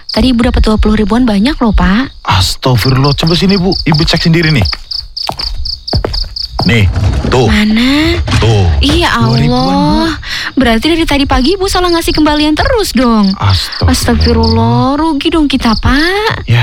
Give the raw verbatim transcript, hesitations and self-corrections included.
Tadi ibu dapat dua puluh ribuan, banyak loh, Pak. Astagfirullah, coba sini Bu, ibu cek sendiri nih. Nih, tuh. Mana? Tuh. Iya Allah. Berarti dari tadi pagi ibu salah ngasih kembalian terus dong. Astagfirullah. Astagfirullah, rugi dong kita, Pak. Ya.